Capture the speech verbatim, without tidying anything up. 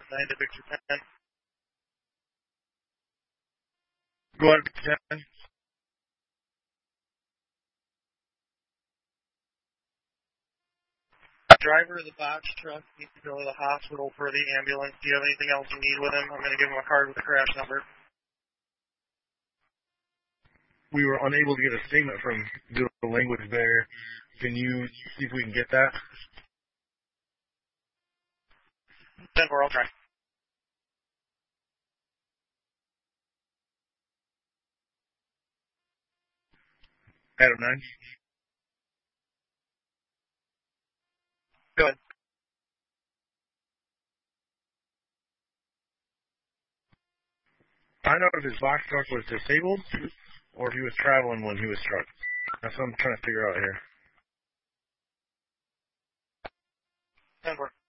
nine to Victor ten. Go ahead, Victor ten. Driver of the box truck needs to go to the hospital for the ambulance. Do you have anything else you need with him? I'm going to give him a card with a crash number. We were unable to get a statement from the language there. Can you see if we can get that? ten four, I'll try. Adam nine. Go ahead. I know if his box truck was disabled or if he was traveling when he was struck. That's what I'm trying to figure out here. ten four.